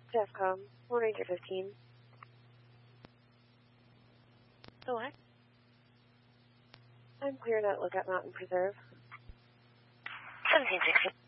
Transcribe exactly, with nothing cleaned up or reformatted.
DEFCON, one Ranger fifteen. The what? I'm cleared at Lookout Mountain Preserve. seventeen sixty.